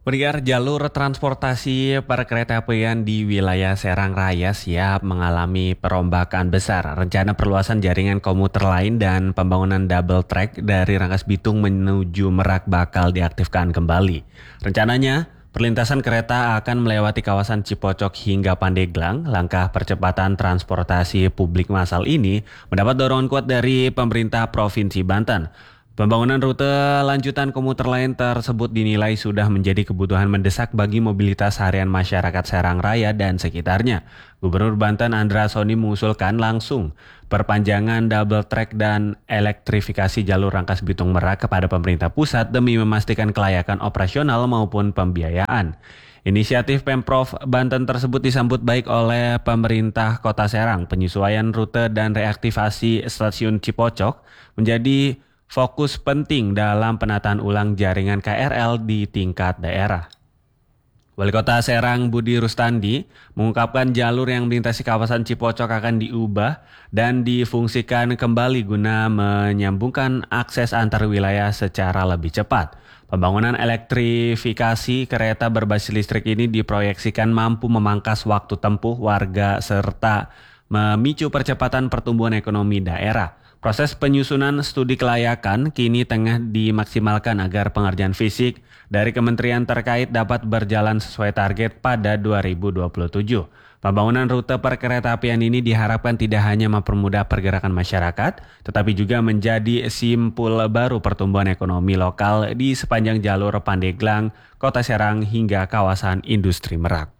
Pendengar, jalur transportasi perkeretaapian di wilayah Serang Raya siap mengalami perombakan besar. Rencana perluasan jaringan komuter lain dan pembangunan double track dari Rangkas Bitung menuju Merak bakal diaktifkan kembali. Rencananya, perlintasan kereta akan melewati kawasan Cipocok hingga Pandeglang. Langkah percepatan transportasi publik massal ini mendapat dorongan kuat dari pemerintah Provinsi Banten. Pembangunan rute lanjutan komuter lain tersebut dinilai sudah menjadi kebutuhan mendesak bagi mobilitas harian masyarakat Serang Raya dan sekitarnya. Gubernur Banten Andra Soni mengusulkan langsung perpanjangan double track dan elektrifikasi jalur Rangkas Bitung Merak kepada pemerintah pusat demi memastikan kelayakan operasional maupun pembiayaan. Inisiatif Pemprov Banten tersebut disambut baik oleh pemerintah Kota Serang. Penyesuaian rute dan reaktivasi stasiun Cipocok menjadi fokus penting dalam penataan ulang jaringan KRL di tingkat daerah. Wali Kota Serang Budi Rustandi mengungkapkan jalur yang melintasi kawasan Cipocok akan diubah dan difungsikan kembali guna menyambungkan akses antar wilayah secara lebih cepat. Pembangunan elektrifikasi kereta berbasis listrik ini diproyeksikan mampu memangkas waktu tempuh warga serta memicu percepatan pertumbuhan ekonomi daerah. Proses penyusunan studi kelayakan kini tengah dimaksimalkan agar pengerjaan fisik dari kementerian terkait dapat berjalan sesuai target pada 2027. Pembangunan rute perkeretaapian ini diharapkan tidak hanya mempermudah pergerakan masyarakat, tetapi juga menjadi simpul baru pertumbuhan ekonomi lokal di sepanjang jalur Pandeglang, Kota Serang hingga kawasan industri Merak.